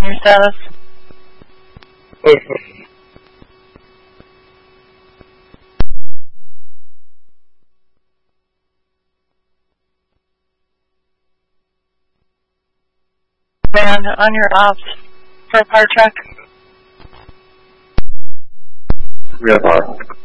your status? Man, on your ops for a power truck. We have our